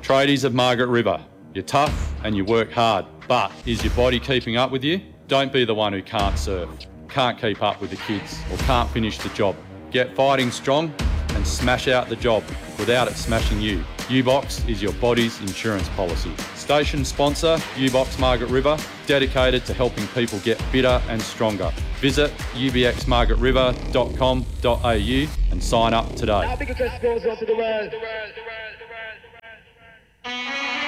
Tradies of Margaret River, you're tough and you work hard, but is your body keeping up with you? Don't be the one who can't surf, can't keep up with the kids, or can't finish the job. Get fighting strong and smash out the job without it smashing you. U-Box is your body's insurance policy. Station sponsor, U-Box Margaret River, dedicated to helping people get fitter and stronger. Visit ubxmargaretriver.com.au and sign up today. Our biggest goes on to the world.